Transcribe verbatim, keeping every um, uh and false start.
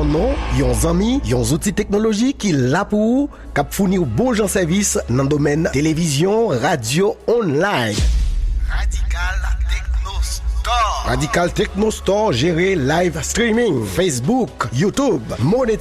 nom, yon zami, yon outil technologique qui là pour cap fournir bon gens service dans le domaine télévision, radio, online. Radical Techno Store. Radical Techno Store géré live streaming, Facebook, YouTube, monétisation